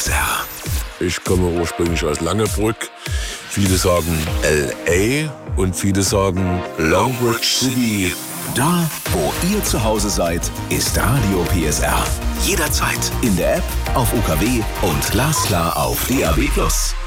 PSR. Ich komme ursprünglich aus Langebrück. Viele sagen L.A. und viele sagen Longbridge City. Da, wo ihr zu Hause seid, ist Radio PSR. Jederzeit in der App, auf UKW und glasklar auf DAB+.